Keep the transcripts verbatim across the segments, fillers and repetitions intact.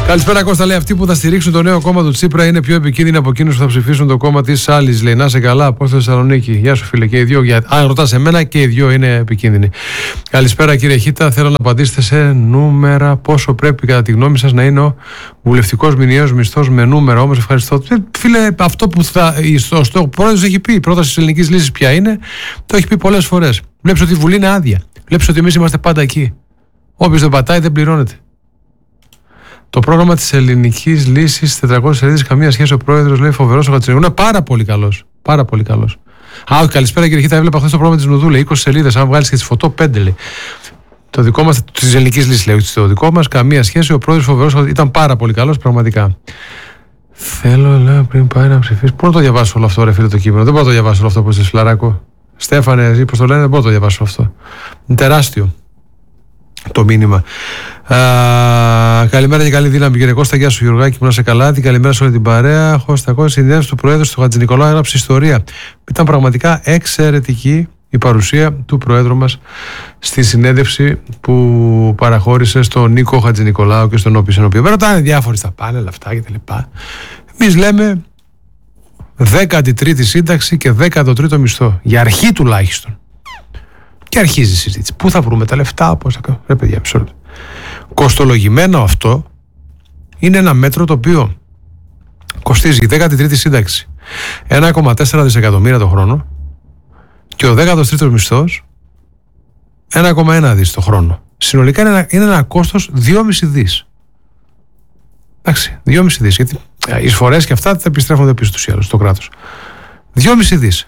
Καλησπέρα Κώστα, λέει. Αυτοί που θα στηρίξουν το νέο κόμμα του Τσίπρα είναι πιο επικίνδυνοι από εκείνους που θα ψηφίσουν το κόμμα της άλλης. Λέει, να σε καλά, από στη Θεσσαλονίκη. Γεια σου φίλε, και οι δυο. Για... Αν ρωτάς εμένα, και οι δυο είναι επικίνδυνοι. Καλησπέρα κύριε Χίτα, θέλω να απαντήσετε σε νούμερα. Πόσο πρέπει κατά τη γνώμη σας να είναι ο βουλευτικός μηνιαίος μισθός με νούμερα? Όμως ευχαριστώ. Φίλε, αυτό που θα. Ο πρόεδρος έχει πει, η πρόταση της ελληνικής λύσης ποια είναι, το έχει πει πολλές φορές. Βλέπεις ότι η Βουλή είναι άδεια. Βλέπεις ότι εμείς είμαστε πάντα εκεί. Όποιος δεν πατάει δεν πληρώνεται. Το πρόγραμμα της ελληνικής λύσης, τετρακόσιες σελίδες, καμία σχέση. Ο πρόεδρος λέει φοβερός ο Χατζηνικολάου. Είναι πάρα πολύ καλός. Πάρα πολύ καλός. Α, όχι, καλησπέρα κύριε Χίτα. Έβλεπα χθες το πρόγραμμα της Νουδού, λέει είκοσι σελίδες. Αν βγάλεις και τη φωτό, πέντε λέει. Το δικό μας, της ελληνικής λύσης λέει, το δικό μας, καμία σχέση. Ο πρόεδρος φοβερός ήταν πάρα πολύ καλός, πραγματικά. Θέλω, λέω, πριν πάει να ψηφίσει. Πού να το διαβάσω όλο αυτό, ρε φίλε, το κείμενο? Δεν μπορώ να το διαβάσω όλο αυτό που είσαι, Φλαράκο. Στέφανε, εσύ πώς το λένε, δεν μπορώ να το διαβάσω αυτό. Είναι τεράστιο το μήνυμα. Α, καλημέρα και καλή δύναμη κύριε Κώστα. Γεια σου Γιωργάκη, που να είσαι καλά. Την καλημέρα σε όλη την παρέα. Χώστα Κώστα, συνδυάσει του Προέδρου του Χατζηνικολάου έγραψε ιστορία. Ήταν πραγματικά εξαιρετική η παρουσία του Προέδρου μας στη συνέντευξη που παραχώρησε στον Νίκο Χατζηνικολάου και στον οποίο συνοπιό. Βέβαια ρωτάνε διάφοροι στα πάνελ αυτά και τα λοιπά. Εμείς λέμε δέκατη τρίτη σύνταξη και δέκατο τρίτο μισθό. Για αρχή τουλάχιστον. Και αρχίζει η συζήτηση. Πού θα βρούμε τα λεφτά, πώς θα κάνουμε? Ρε παιδιά, μισό λεπτό. Κοστολογημένο αυτό είναι ένα μέτρο το οποίο κοστίζει η δέκατη τρίτη σύνταξη ένα κόμμα τέσσερα δισεκατομμύρια το χρόνο και ο δέκατος τρίτος μισθός ένα κόμμα ένα δις το χρόνο. Συνολικά είναι ένα, είναι ένα κόστος δυόμισι δις. Εντάξει, δυόμισι δις. Γιατί οι εισφορές και αυτά θα επιστρέφονται πίσω τους ή άλλους στο κράτος. δυόμισι δις.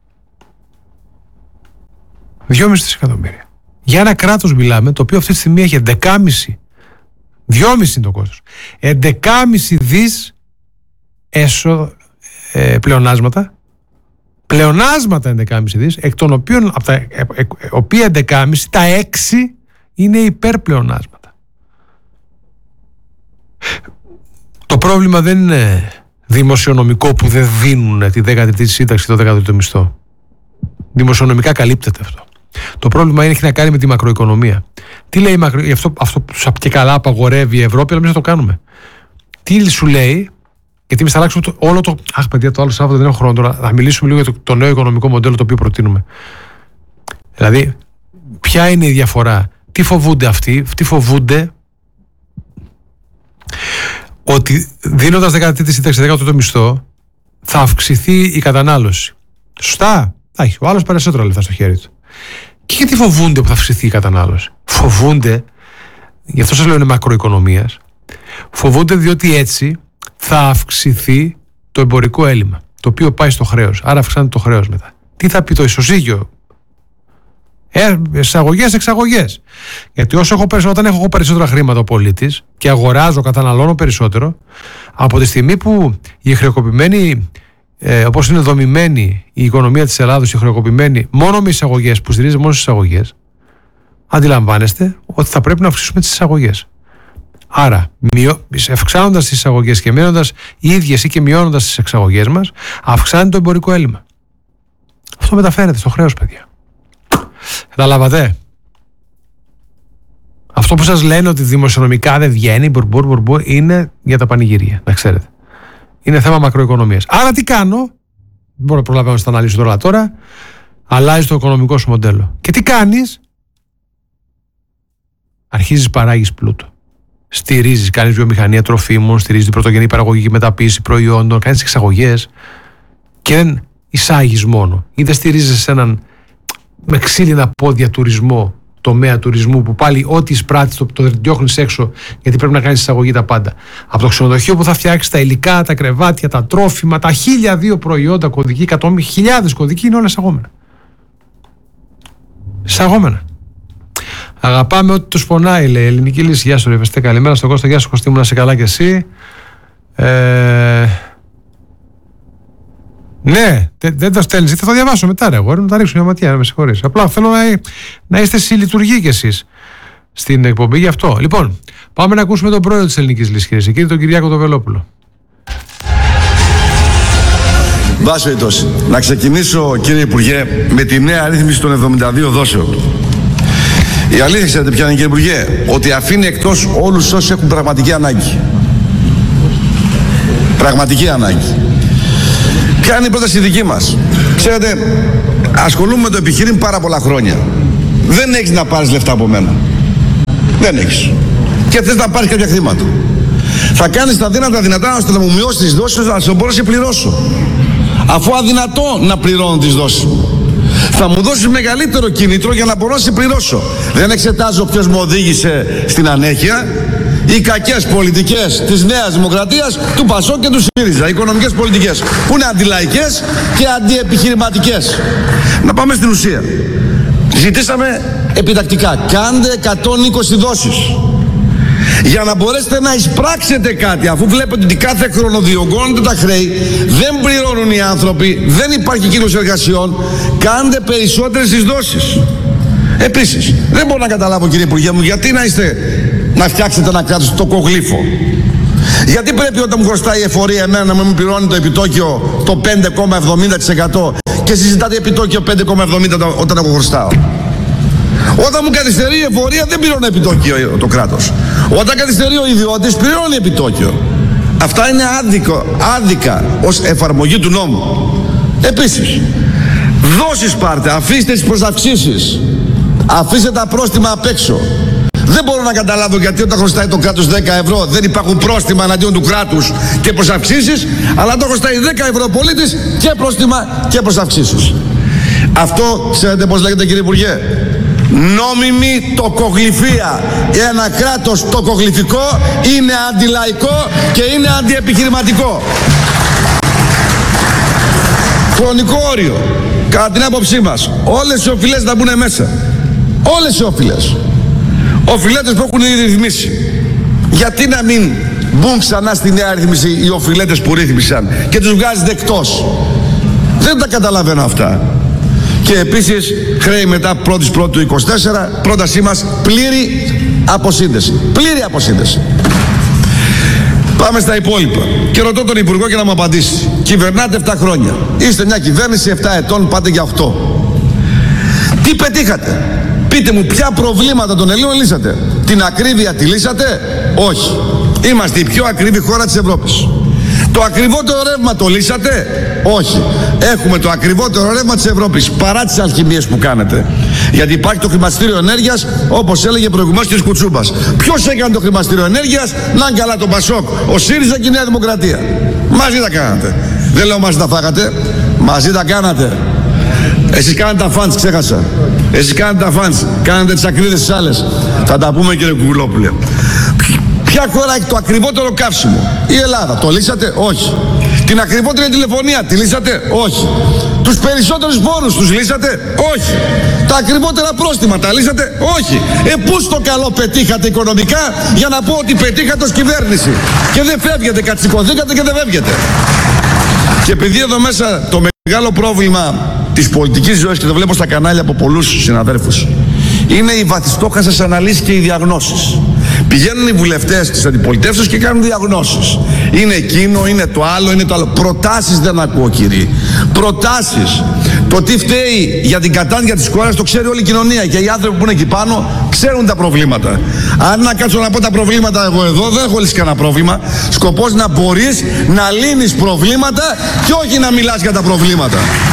δυόμισι δισεκατομμύρια. Για ένα κράτος μιλάμε, το οποίο αυτή τη στιγμή έχει έντεκα κόμμα πέντε, δυόμισι είναι το κόστος. έντεκα κόμμα πέντε δις έσω, ε, πλεονάσματα. Πλεονάσματα έντεκα κόμμα πέντε δις, εκ των οποίων, από τα ε, ε, ε, οποία έντεκα κόμμα πέντε, τα έξι είναι υπερπλεονάσματα. Το πρόβλημα δεν είναι δημοσιονομικό που δεν δίνουν τη δέκατη τρίτη σύνταξη και το δέκατο τρίτο μισθό. Δημοσιονομικά καλύπτεται αυτό. Το πρόβλημα είναι, έχει να κάνει με τη μακροοικονομία. Τι λέει η μακρο... αυτό, αυτό που και καλά απαγορεύει η Ευρώπη, αλλά εμείς θα το κάνουμε. Τι σου λέει, γιατί εμείς θα αλλάξουμε το, όλο το. Αχ, παιδιά, το άλλο Σάββατο δεν έχω χρόνο τώρα. Θα μιλήσουμε λίγο για το, το νέο οικονομικό μοντέλο το οποίο προτείνουμε. Δηλαδή, ποια είναι η διαφορά, τι φοβούνται αυτοί, τι φοβούνται ότι δίνοντας δέκατη τρίτη σύνταξη, δέκατο τρίτο μισθό, θα αυξηθεί η κατανάλωση. Σωστά. Θα έχει ο άλλος περισσότερα λεφτά στο χέρι του. Και γιατί φοβούνται που θα αυξηθεί η κατανάλωση? Φοβούνται, γι' αυτό σας λέω είναι μακροοικονομίας, φοβούνται διότι έτσι θα αυξηθεί το εμπορικό έλλειμμα, το οποίο πάει στο χρέος. Άρα αυξάνεται το χρέος μετά. Τι θα πει το ισοζύγιο? Ε, εισαγωγές, εξαγωγές. Γιατί όσο έχω περισσότερα, όταν έχω περισσότερα χρήματα ο πολίτης και αγοράζω, καταναλώνω περισσότερο, από τη στιγμή που η χρεοκοπημένη, ε, όπως είναι δομημένη η οικονομία της Ελλάδος, η χρεοκοπημένη μόνο με εισαγωγές, που στηρίζεται μόνο στις εισαγωγές, αντιλαμβάνεστε ότι θα πρέπει να αυξήσουμε τις εισαγωγές. Άρα, αυξάνοντας τις εισαγωγές και μένοντας οι ίδιες ή και μειώνοντας τις εξαγωγές μας, αυξάνει το εμπορικό έλλειμμα. Αυτό μεταφέρεται στο χρέος, παιδιά. Καταλάβατε? Αυτό που σας λένε ότι δημοσιονομικά δεν βγαίνει, μπουρμπούρ, μπουρμπούρ, είναι για τα πανηγυρία, να ξέρετε. Είναι θέμα μακροοικονομίας. Άρα τι κάνω? Δεν μπορώ να προλαβαίνω να τα αναλύσω τώρα. Τώρα αλλάζει το οικονομικό σου μοντέλο. Και τι κάνεις? Αρχίζεις παράγεις πλούτο. Στηρίζεις, κάνεις βιομηχανία τροφίμων, στηρίζεις την πρωτογενή παραγωγή και μεταποίηση προϊόντων, κάνεις εξαγωγές και δεν εισάγεις μόνο. Ή δεν στηρίζεις έναν με ξύλινα πόδια τουρισμό, τομέα τουρισμού, που πάλι ό,τι εισπράττεις το, το διώχνεις έξω, γιατί πρέπει να κάνεις εισαγωγή τα πάντα. Από το ξενοδοχείο που θα φτιάξεις, τα υλικά, τα κρεβάτια, τα τρόφιμα, τα χίλια δύο προϊόντα, κωδικοί, εκατομμύρια, χιλιάδες κωδικοί, είναι όλα εισαγόμενα. Εισαγόμενα. Αγαπάμε ό,τι τους πονάει, λέει. Ελληνική λύση. Γεια σου, Ρεβεστέ. Καλημέρα στον Κώστα. Γεια σου, Κωστή μου, να είσαι καλά κι εσύ. Ε... Ναι, δεν, δεν τα στέλνεις. Θα το διαβάσω μετά, ρε αγόρι, να τα ρίξω μια ματιά, να με συγχωρείς. Απλά θέλω να, να είστε συλλειτουργοί κι εσείς στην εκπομπή γι' αυτό. Λοιπόν, πάμε να ακούσουμε τον πρόεδρο της Ελληνικής Λύσης, κυρίες και κύριοι, τον Κυριάκο τον Βελόπουλο. Βάσο ητός. Να ξεκινήσω, κύριε Υπουργέ, με τη νέα ρύθμιση των εβδομήντα δύο δόσεων. Η αλήθεια, ξέρετε ποια είναι, κύριε Υπουργέ? Ότι αφήνει εκτός όλους όσους έχουν πραγματική ανάγκη. Πραγματική ανάγκη. Ποια είναι η πρόταση δική μας? Ξέρετε, ασχολούμαι με το επιχείρημα πάρα πολλά χρόνια. Δεν έχεις να πάρεις λεφτά από μένα. Δεν έχεις. Και θες να πάρεις κάποια χρήματα. Θα κάνεις τα δύνατα δυνατά ώστε να μου μειώσεις τις δόσεις, να σε μπορώ να σε πληρώσω. Αφού αδυνατό να πληρώνω τις δόσεις μου. Θα μου δώσεις μεγαλύτερο κίνητρο για να μπορώ να σε πληρώσω. Δεν εξετάζω ποιος μου οδήγησε στην ανέχεια. Οι κακές πολιτικές της Νέας Δημοκρατίας, του Πασόκ και του ΣΥΡΙΖΑ. Οι οικονομικές πολιτικές που είναι αντιλαϊκές και αντιεπιχειρηματικές. Να πάμε στην ουσία. Ζητήσαμε επιτακτικά, κάντε εκατόν είκοσι δόσεις. Για να μπορέσετε να εισπράξετε κάτι, αφού βλέπετε ότι κάθε χρόνο διωγγώνονται τα χρέη, δεν πληρώνουν οι άνθρωποι, δεν υπάρχει κύκλος εργασιών, κάντε περισσότερες τις δόσεις. Επίσης, δεν μπορώ να καταλάβω, κύριε Υπουργέ μου, γιατί να είστε να φτιάξετε ένα κράτος το κογλύφο. Γιατί πρέπει όταν μου χρωστάει η εφορία εμένα να μου πληρώνει το επιτόκιο το πέντε κόμμα εβδομήντα τοις εκατό και συζητάτε επιτόκιο πέντε κόμμα εβδομήντα τοις εκατό όταν εγώ χρωστάω? Όταν μου καθυστερεί η εφορία δεν πληρώνει επιτόκιο το κράτος. Όταν καθυστερεί ο ιδιώτης πληρώνει επιτόκιο. Αυτά είναι άδικο, άδικα ως εφαρμογή του νόμου. Επίσης, δόσεις πάρτε, αφήστε τις προσαυξήσεις, αφήστε τα πρόστιμα απ' έξω. Δεν μπορώ να καταλάβω γιατί όταν χρωστάει το κράτος δέκα ευρώ δεν υπάρχουν πρόστιμα εναντίον του κράτους και προσαυξήσεις, αλλά όταν χρωστάει δέκα ευρώ ο πολίτης και πρόστιμα και προσαυξήσεις. Αυτό ξέρετε πώς λέγεται, κύριε Υπουργέ? Νόμιμη τοκογλυφία. Ένα κράτος τοκογλυφικό είναι αντιλαϊκό και είναι αντιεπιχειρηματικό. Χρονικό όριο. Κατά την άποψή μας, όλες οι οφειλές να μπουν μέσα. Όλες οι οφειλές. Οφειλέτες που έχουν ήδη ρυθμίσει. Γιατί να μην μπουν ξανά στη νέα ρύθμιση οι οφειλέτες που ρύθμισαν και τους βγάζετε εκτός? Δεν τα καταλαβαίνω αυτά. Και επίσης χρέη μετά πρώτης πρώτου του είκοσι τέσσερα, πρότασή μας πλήρη αποσύνδεση. Πλήρη αποσύνδεση. Πάμε στα υπόλοιπα. Και ρωτώ τον Υπουργό και να μου απαντήσει. Κυβερνάτε επτά χρόνια. Είστε μια κυβέρνηση επτά ετών, πάτε για οκτώ. Τι πετύχατε? Πείτε μου ποια προβλήματα των Ελλήνων λύσατε. Την ακρίβεια τη λύσατε? Όχι. Είμαστε η πιο ακριβή χώρα της Ευρώπης. Το ακριβότερο ρεύμα το λύσατε? Όχι. Έχουμε το ακριβότερο ρεύμα της Ευρώπης, παρά τις αλχημίες που κάνετε. Γιατί υπάρχει το χρηματιστήριο ενέργειας, όπως έλεγε προηγουμένως ο κ. Κουτσούμπας. Ποιος έκανε το χρηματιστήριο ενέργειας? Να καλά το Πασόκ, ο ΣΥΡΙΖΑ και η Νέα Δημοκρατία. Μαζί τα κάνατε. Δεν λέω μαζί τα φάγατε. Μαζί τα κάνατε. Εσείς κάνετε τα φαντς, ξέχασα. Εσείς κάνετε τα φαντς. Κάνετε τις ακρίδες τις άλλες. Θα τα πούμε, κύριε Κουβουλόπουλε. Ποια χώρα έχει το ακριβότερο καύσιμο? Η Ελλάδα. Το λύσατε? Όχι. Την ακριβότερη τηλεφωνία τη λύσατε? Όχι. Τους περισσότερους φόρους τους λύσατε? Όχι. Τα ακριβότερα πρόστιμα τα λύσατε? Όχι. Ε, πού στο καλό πετύχατε οικονομικά για να πω ότι πετύχατε ως κυβέρνηση? Και δεν φεύγετε, κατσικωθήκατε και δεν φεύγετε. Και επειδή εδώ μέσα το μεγάλο πρόβλημα της πολιτικής ζωής, και το βλέπω στα κανάλια από πολλούς συναδέλφους, είναι οι βαθιστόχαστες αναλύσεις και οι διαγνώσεις. Πηγαίνουν οι βουλευτές της αντιπολιτεύσεως και κάνουν διαγνώσεις. Είναι εκείνο, είναι το άλλο, είναι το άλλο. Προτάσεις δεν ακούω, κύριοι. Προτάσεις. Το τι φταίει για την κατάνοια της χώρας το ξέρει όλη η κοινωνία και οι άνθρωποι που είναι εκεί πάνω ξέρουν τα προβλήματα. Αν να κάτσω να πω τα προβλήματα εγώ εδώ, δεν έχω λύσει κανένα πρόβλημα. Σκοπός να μπορείς να λύνεις προβλήματα και όχι να μιλάς για τα προβλήματα.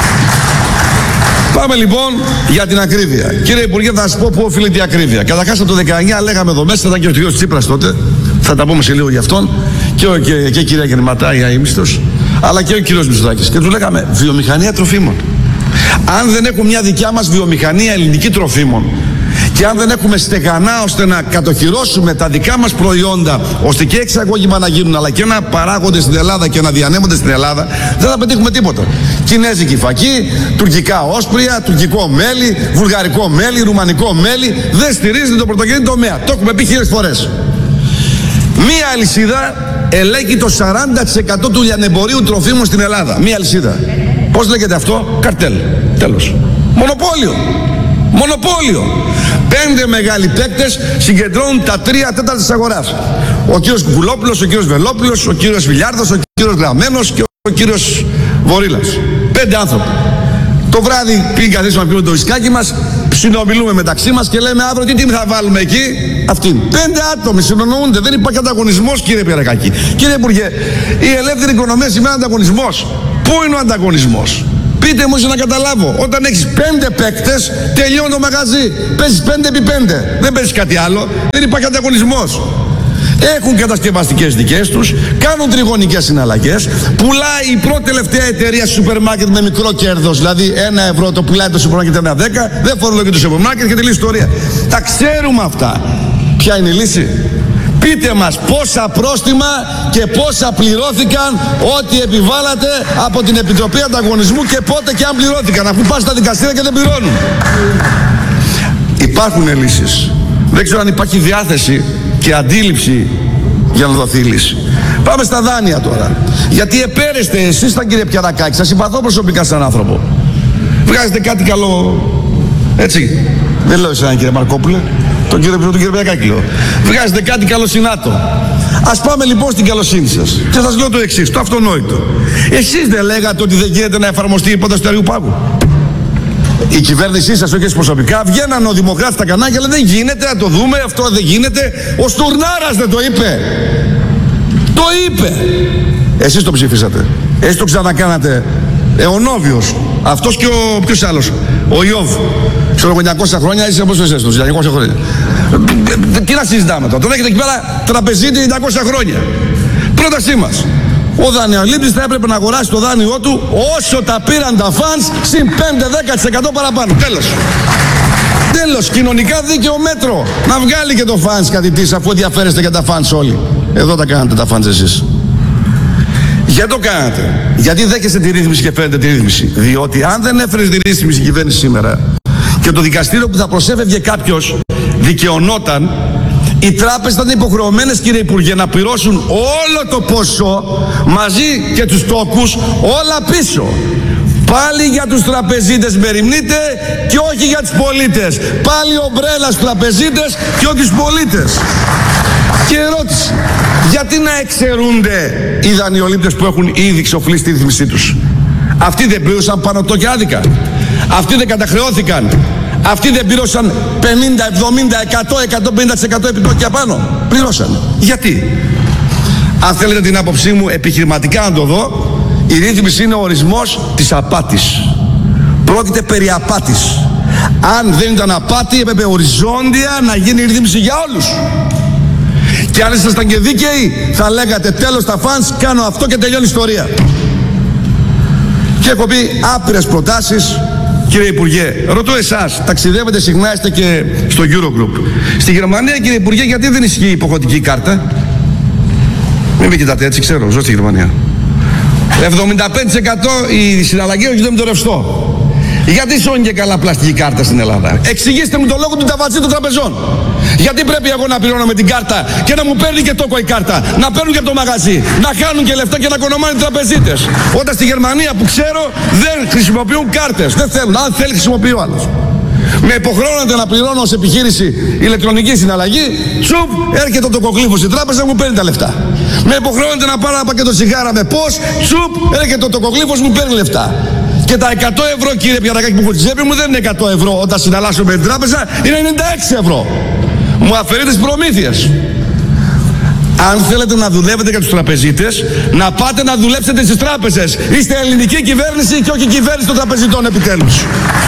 Πάμε λοιπόν για την ακρίβεια. Κύριε Υπουργέ, θα σας πω πού οφείλεται η ακρίβεια. Καταρχάς από το δεκαεννιά λέγαμε εδώ μέσα, ήταν και ο κ. Τσίπρας τότε, θα τα πούμε σε λίγο γι' αυτόν, και, ο, και, και η κυρία Γεννηματά, η αείμνηστος, αλλά και ο κ. Μητσοτάκης. Και του λέγαμε βιομηχανία τροφίμων. Αν δεν έχουμε μια δικιά μας βιομηχανία ελληνική τροφίμων και αν δεν έχουμε στεγανά ώστε να κατοχυρώσουμε τα δικά μας προϊόντα, ώστε και εξαγώγημα να γίνουν, αλλά και να παράγονται στην Ελλάδα και να διανέμονται στην Ελλάδα, δεν θα πετύχουμε τίποτα. Κινέζικη φακή, τουρκικά όσπρια, τουρκικό μέλι, βουλγαρικό μέλι, ρουμανικό μέλι, δεν στηρίζεται το πρωτογενή τομέα. Το έχουμε πει χίλιες φορές. Μία αλυσίδα ελέγχει το σαράντα τοις εκατό του λιανεμπορίου τροφίμων στην Ελλάδα. Μία αλυσίδα. Πώς λέγεται αυτό? Καρτέλ. Τέλος. Μονοπόλιο. Μονοπόλιο. Πέντε μεγάλοι παίκτες συγκεντρώνουν τα τρία τέταρτα της αγοράς. Ο κύριος Κουκουλόπουλος, ο κύριος Βελόπουλος, ο κύριος Βιλιάρδος, ο κύριος Γραμμένος και ο κύριος Βορίλας. Πέντε άνθρωποι. Το βράδυ πριν καθίσουμε να πιούμε το ισκάκι μας, συνομιλούμε μεταξύ μας και λέμε αύριο τι τιμή θα βάλουμε εκεί. Αυτή. Πέντε άτομοι συνονοούνται. Δεν υπάρχει ανταγωνισμός, κύριε Πιερακάκη. Κύριε Υπουργέ, η ελεύθερη οικονομία σημαίνει ανταγωνισμός. Πού είναι ο ανταγωνισμός? Πείτε μου να καταλάβω. Όταν έχεις πέντε παίκτες, τελειώνει το μαγαζί. Παίζεις πέντε επί πέντε. Δεν παίζεις κάτι άλλο. Δεν υπάρχει ανταγωνισμός. Έχουν κατασκευαστικές δικές τους, κάνουν τριγωνικές συναλλαγές. Πουλάει η πρώτη τελευταία εταιρεία σούπερ μάρκετ με μικρό κέρδος. Δηλαδή ένα ευρώ το πουλάει το σούπερ μάρκετ, ένα δέκα. Δεν φορολογεί το σούπερ μάρκετ και τελείωσε η ιστορία. Τα ξέρουμε αυτά. Ποια είναι η λύση? Πείτε μας πόσα πρόστιμα και πόσα πληρώθηκαν ό,τι επιβάλλατε από την Επιτροπή Ανταγωνισμού και πότε και αν πληρώθηκαν, αφού πάνε στα δικαστήρια και δεν πληρώνουν. Υπάρχουν λύσεις. Δεν ξέρω αν υπάρχει διάθεση και αντίληψη για να δοθεί λύση. Πάμε στα δάνεια τώρα. Γιατί επέρεστε εσείς, τα κύριε Πιερακάκη, σας συμπαθώ προσωπικά σαν άνθρωπο. Βγάζετε κάτι καλό, έτσι. Δεν λέω εσένα κύριε Μαρκόπουλε, τον κύριο, τον κύριο Πιερακάκη λέω. Βγάζετε κάτι καλό συνάτο. Ας πάμε λοιπόν στην καλοσύνη σας. Και σας λέω το εξής, το αυτονόητο. Εσείς δεν λέγατε ότι δεν γίνεται να εφαρμοστεί η υπόθεση του Αριού Πάγου? Η κυβέρνησή σας, όχι εσείς προσωπικά, βγαίναν ο Δημοκράτης στα κανάλια, λέει δεν γίνεται, να το δούμε, αυτό δεν γίνεται. Ο Στουρνάρας δεν το είπε. Το είπε. Εσείς το ψηφίσατε. Εσείς το ξανακάνατε. Αιωνόβιος. Αυτός και ο ποιος άλλος? Ο Ιώβ. Ξέρω εννιακόσια χρόνια, είσαι όπως εσείς τους, εννιακόσια χρόνια. Τι να συζητάμε τώρα? Τον έχετε εκεί πέρα τραπεζίτη εννιακόσια χρόνια. Πρότασή μας. Ο δανειολήπτης θα έπρεπε να αγοράσει το δάνειό του όσο τα πήραν τα φανς, συν πέντε με δέκα τοις εκατό παραπάνω. Τέλος. Τέλος. Κοινωνικά δίκαιο μέτρο. Να βγάλει και το φανς κάτι της, αφού ενδιαφέρεστε για τα φανς όλοι. Εδώ τα κάνατε τα φανς εσείς. Γιατί το κάνατε? Γιατί δέχεστε τη ρύθμιση και φαίνεται τη ρύθμιση? Διότι αν δεν έφερε τη ρύθμιση η κυβέρνηση σήμερα και το δικαστήριο που θα προσέφευγε κάποιος δικαιωνόταν, οι τράπεζες ήταν υποχρεωμένες, κύριε Υπουργέ, να πληρώσουν όλο το ποσό μαζί και τους τόκους όλα πίσω. Πάλι για τους τραπεζίτες μεριμνείτε και όχι για τους πολίτες. Πάλι ομπρέλα στους τραπεζίτες και όχι στους πολίτες. Και ερώτηση, γιατί να εξαιρούνται οι δανειολήπτες που έχουν ήδη ξοφλήσει τη ρύθμισή τους? Αυτοί δεν πλήρωσαν πάνω το και άδικα? Αυτοί δεν καταχρεώθηκαν? Αυτοί δεν πλήρωσαν πενήντα, εβδομήντα, εκατό, εκατόν πενήντα τοις εκατό επιτόκια πάνω? Πλήρωσαν. Γιατί? Αν θέλετε την άποψή μου επιχειρηματικά να το δω, η ρύθμιση είναι ο ορισμός της απάτης. Πρόκειται περί απάτης. Αν δεν ήταν απάτη, έπρεπε οριζόντια να γίνει η ρύθμιση για όλους. Και αν ήσασταν και δίκαιοι, θα λέγατε τέλος τα φανς, κάνω αυτό και τελειώνει η ιστορία. Και έχω πει άπειρες προτάσεις. Κύριε Υπουργέ, ρωτώ εσάς, ταξιδεύετε συχνά, είστε και στο Eurogroup. Στη Γερμανία, κύριε Υπουργέ, γιατί δεν ισχύει η υποχρεωτική κάρτα? Μην με κοιτάτε έτσι, ξέρω, ζω στη Γερμανία. εβδομήντα πέντε τοις εκατό οι συναλλαγές γίνονται με το ρευστό. Γιατί σώνει και καλά πλαστική κάρτα στην Ελλάδα? Εξηγήστε μου τον λόγο του ταβατζή των τραπεζών. Γιατί πρέπει εγώ να πληρώνω με την κάρτα και να μου παίρνει και τόκο η κάρτα, να παίρνουν και από το μαγαζί, να χάνουν και λεφτά και να κονομάνε οι τραπεζίτες? Όταν στη Γερμανία που ξέρω δεν χρησιμοποιούν κάρτες. Δεν θέλουν. Αν θέλει, χρησιμοποιεί ο άλλος. Με υποχρεώνεται να πληρώνω ως επιχείρηση ηλεκτρονική συναλλαγή, τσουπ, έρχεται το κοκλήφος στην τράπεζα, μου παίρνει τα λεφτά. Με υποχρεώνεται να πάρω ένα πακέτο τσιγάρα με πώς, τσουπ, έρχεται το κοκλήφος, μου παίρνει λεφτά. Και τα εκατό ευρώ, κύριε Πιερακάκη, που έχω στη τσέπη μου δεν είναι εκατό ευρώ όταν συναλλάσσω με την τράπεζα, είναι ενενήντα έξι ευρώ. Μου αφαιρείτε τις προμήθειες. Αν θέλετε να δουλεύετε για τους τραπεζίτες, να πάτε να δουλέψετε στις τράπεζες. Είστε ελληνική κυβέρνηση και όχι κυβέρνηση των τραπεζιτών επιτέλους.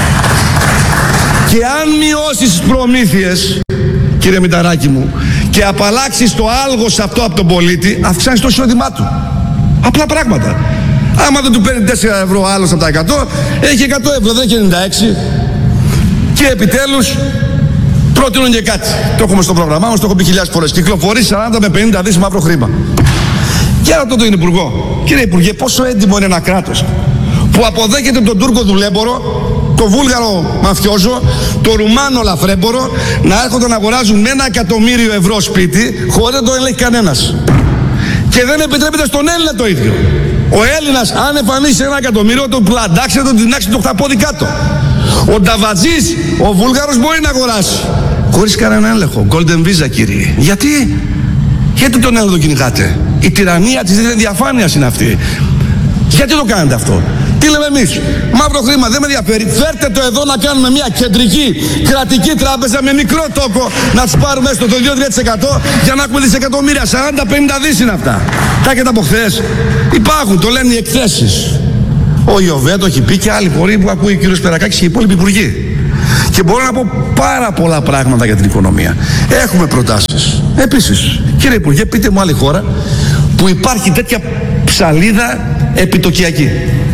Και αν μειώσεις τις προμήθειες, κύριε Μηταράκη μου, και απαλλάξεις το άλγος αυτό από τον πολίτη, αυξάνεις το εισόδημά του. Απλά πράγματα. Άμα δεν του παίρνει τέσσερα ευρώ άλλος από τα εκατό, έχει εκατό ευρώ, δεν έχει ενενήντα έξι. Και επιτέλους, προτείνουν και κάτι. Το έχουμε στο πρόγραμμά μας, το έχω πει χιλιάδες φορές. Κυκλοφορεί σαράντα με πενήντα δις μαύρο χρήμα. Και ρωτώ τον Υπουργό, κύριε Υπουργέ, πόσο έντιμο είναι ένα κράτος που αποδέχεται τον Τούρκο δουλέμπορο, το Βούλγαρο μαφιόζο, το Ρουμάνο λαφρέμπορο να έρχονται να αγοράζουν με ένα εκατομμύριο ευρώ σπίτι χωρίς να το ελέγχει κανένας. Και δεν επιτρέπεται στον Έλληνα το ίδιο. Ο Έλληνας, αν εμφανίσει ένα εκατομμύριο, τον πλαντάξει, τον τεινάξει το χταπόδι κάτω. Ο Νταβατζής, ο Βούλγαρος, μπορεί να αγοράσει χωρίς κανένα έλεγχο. Golden Visa, κύριε. Γιατί? Γιατί τον Έλληνα τον κυνηγάτε? Η τυραννία της διαφάνειας είναι αυτή. Γιατί το κάνετε αυτό? Τι λέμε εμείς? Μαύρο χρήμα δεν με ενδιαφέρει. Φέρτε το εδώ να κάνουμε μια κεντρική κρατική τράπεζα με μικρό τόκο, να τις πάρουμε στο δύο τρία τοις εκατό για να έχουμε δισεκατομμύρια. σαράντα πενήντα δις είναι αυτά. Τα έχετε από χθες. Υπάρχουν, το λένε οι εκθέσεις. Ο Ιωβέ το έχει πει και άλλοι φορεί που ακούει ο κύριος Περακάκης και οι υπόλοιποι υπουργοί. Και μπορώ να πω πάρα πολλά πράγματα για την οικονομία. Έχουμε προτάσεις. Επίσης, κύριε Υπουργέ, πείτε μου άλλη χώρα που υπάρχει τέτοια ψαλίδα επιτοκιακή.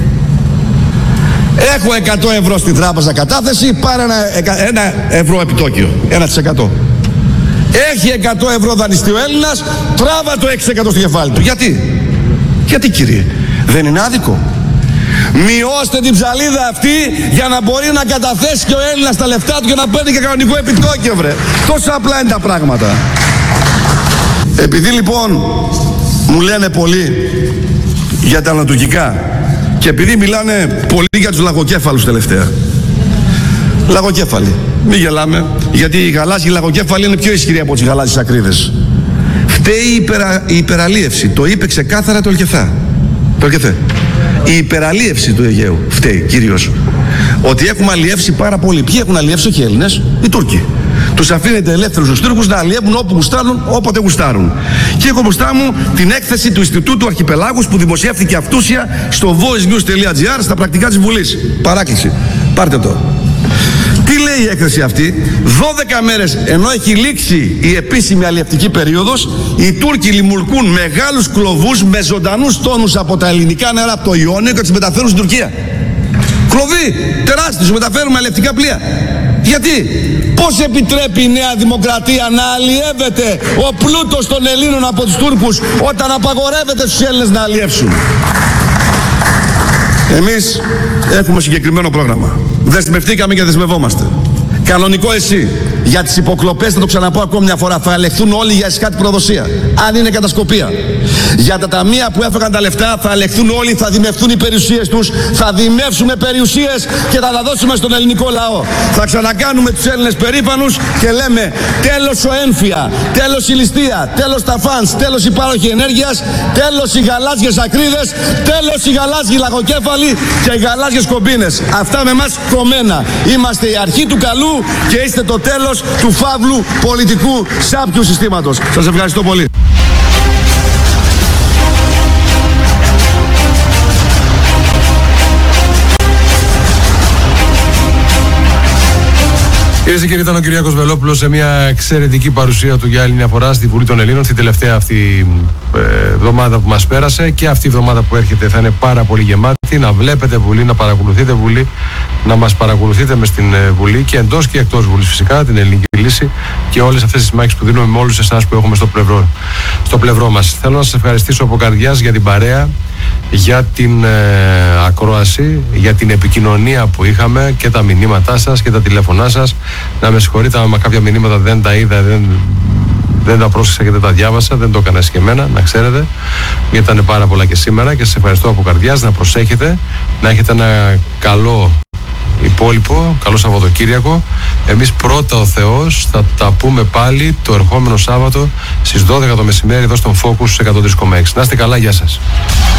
Έχω εκατό ευρώ στην τράπεζα κατάθεση, πάρε ένα, ένα ευρώ επιτόκιο, ένα τοις εκατό. Έχει εκατό ευρώ δανειστή ο Έλληνας, τράβα το έξι τοις εκατό στο κεφάλι του. Γιατί? Γιατί κύριε, δεν είναι άδικο? Μειώστε την ψαλίδα αυτή για να μπορεί να καταθέσει και ο Έλληνας τα λεφτά του και να παίρνει και κανονικό επιτόκιο, βρε. Τόσο απλά είναι τα πράγματα. Επειδή λοιπόν μου λένε πολύ για τα ανατουρκικά και επειδή μιλάνε πολύ για τους λαγοκέφαλους τελευταία. Λαγοκέφαλοι. Μην γελάμε, γιατί οι γαλάζιοι λαγοκέφαλοι είναι πιο ισχυροί από τις γαλάζιες ακρίδες. Φταίει η, υπερα, η υπεραλίευση. Το είπε ξεκάθαρα το Ελκεθά. Το Ελκεθέ. Η υπεραλίευση του Αιγαίου φταίει κυρίως. Ότι έχουμε αλλιεύσει πάρα πολύ. Ποιοι έχουν αλλιεύσει? Όχι οι Έλληνες, οι Τούρκοι. Τους αφήνετε ελεύθερους τους Τούρκους να αλλιεύουν όπου γουστάρουν, όποτε γουστάρουν. Και έχω μπροστά μου την έκθεση του Ινστιτούτου Αρχιπελάγους που δημοσιεύθηκε αυτούσια στο voice news τελεία gr στα πρακτικά της Βουλής. Παράκληση. Πάρτε το. Τι λέει η έκθεση αυτή? δώδεκα μέρες ενώ έχει λήξει η επίσημη αλλιευτική περίοδος, οι Τούρκοι λιμουλκούν μεγάλους κλωβούς με ζωντανούς τόνους από τα ελληνικά νερά από το Ιόνιο και τις μεταφέρουν στην Τουρκία. Κλωβοί τεράστιους μεταφέρουν με αλλιευτικά πλοία. Γιατί? Πώς επιτρέπει η Νέα Δημοκρατία να αλλιεύεται ο πλούτος των Ελλήνων από τους Τούρκους όταν απαγορεύεται στους Έλληνες να αλλιεύσουν? Εμείς έχουμε συγκεκριμένο πρόγραμμα. Δεσμευτήκαμε και δεσμευόμαστε. Κανονικό εσύ. Για τις υποκλοπές, θα το ξαναπώ ακόμη μια φορά, θα ελεγχθούν όλοι για εσχάτη προδοσία. Αν είναι κατασκοπία. Για τα ταμεία που έφεγαν τα λεφτά, θα ελεγχθούν όλοι, θα δημευθούν οι περιουσίες τους. Θα δημεύσουμε περιουσίες και θα τα δώσουμε στον ελληνικό λαό. Θα ξανακάνουμε τους Έλληνες περήφανους και λέμε τέλος ο έμφυα, τέλος η ληστεία, τέλος τα φανς, τέλος η πάροχη ενέργειας, τέλος οι γαλάζιες ακρίδες, τέλος οι γαλάζιοι λαγοκέφαλοι και οι γαλάζιες κομπίνες. Αυτά με εμάς κομμένα. Είμαστε η αρχή του καλού και είστε το τέλος του φαύλου πολιτικού σάπιου συστήματος. Σας ευχαριστώ πολύ. Κυρίες και κύριοι, ήταν ο Κυριάκος Βελόπουλος σε μια εξαιρετική παρουσία του για άλλη μια φορά στη Βουλή των Ελλήνων, στην τελευταία αυτή εβδομάδα που μας πέρασε, και αυτή η εβδομάδα που έρχεται θα είναι πάρα πολύ γεμάτη. Να βλέπετε Βουλή, να παρακολουθείτε Βουλή, να μας παρακολουθείτε μες στην Βουλή και εντός και εκτός Βουλής φυσικά, την Ελληνική Λύση και όλες αυτές τις μάχες που δίνουμε με όλους εσάς που έχουμε στο πλευρό, στο πλευρό μας. Θέλω να σας ευχαριστήσω από καρδιάς για την παρέα, για την ε, ακρόαση, για την επικοινωνία που είχαμε και τα μηνύματά σας και τα τηλέφωνά σας. Να με συγχωρείτε άμα κάποια μηνύματα δεν τα είδα, δεν, δεν τα πρόσεξα και δεν τα διάβασα, δεν το έκανα και εμένα, να ξέρετε, γιατί ήταν πάρα πολλά και σήμερα και σας ευχαριστώ από καρδιάς. Να προσέχετε, να έχετε ένα καλό υπόλοιπο, καλό Σαββατοκύριακο. Εμείς πρώτα ο Θεός θα τα πούμε πάλι το ερχόμενο Σάββατο στις δώδεκα το μεσημέρι εδώ στον Focus εκατό τρία κόμμα έξι. Να είστε καλά, γεια σας.